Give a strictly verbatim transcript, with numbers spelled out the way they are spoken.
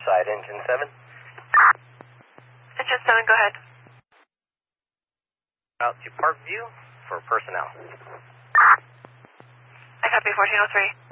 side, engine seven. Engine seven, go ahead. Out to Parkview for personnel. I copy fourteen oh three.